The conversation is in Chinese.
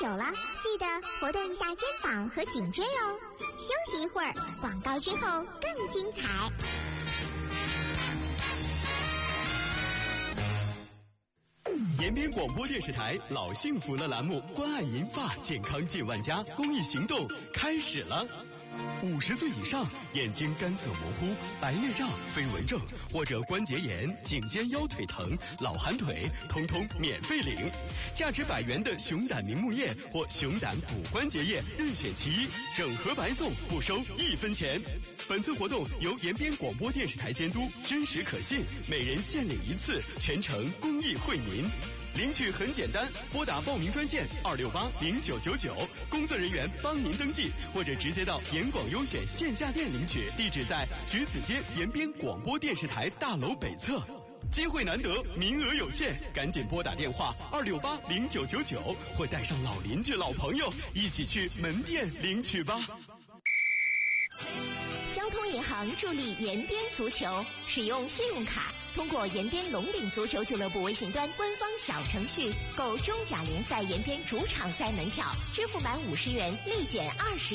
手了，记得活动一下肩膀和颈椎哦。休息一会儿，广告之后更精彩。 延边广播电视台老幸福了栏目关爱银发健康近万家公益行动开始了。50岁以上眼睛干涩模糊、白内障、飞蚊症或者关节炎、颈肩腰腿疼、老寒腿，通通免费领。价值100元的熊胆明目液或熊胆骨关节液任选其一，整盒白送，不收1分钱。本次活动由延边广播电视台监督，真实可信，每人限领1次，全程公益惠民。领取很简单，拨打报名专线2680999，工作人员帮您登记，或者直接到延广优选线下店领取，地址在橘子街延边广播电视台大楼北侧。机会难得，名额有限，赶紧拨打电话2680999，或带上老邻居、老朋友一起去门店领取吧。 交通银行助力延边足球，使用信用卡，通过延边龙岭足球俱乐部微信端官方小程序购中甲联赛延边主场赛门票，支付满50元立减20